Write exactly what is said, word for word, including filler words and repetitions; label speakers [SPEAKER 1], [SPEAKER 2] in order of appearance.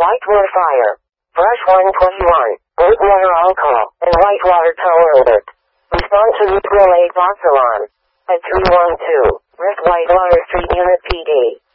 [SPEAKER 1] Whitewater Fire. Brush one twenty-one. Blue water alcohol and whitewater tower alert. Respond to Mutual Aid Epsilon. At three one two. Rift Whitewater Street Unit P D.